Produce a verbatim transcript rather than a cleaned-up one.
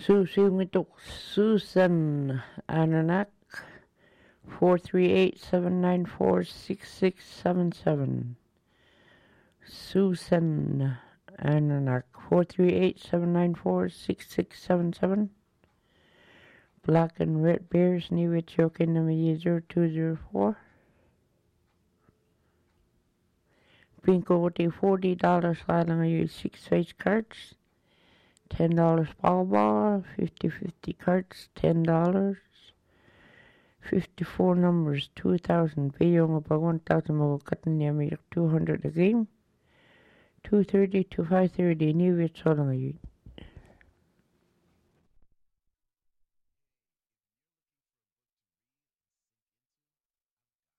Susiwitok Susan Ananak four three eight seven nine four six six seven seven. Susan Ananak four three eight seven nine four six six seven seven. Black and Red Bears Niwit number zero two zero four. Bingo with a forty dollars slide on your six face cards. ten dollars Powerball, fifty fifty cards, ten dollars. fifty-four numbers, two thousand. Payong about one thousand mo cutting near two hundred a game. two thirty to five thirty, new it so long.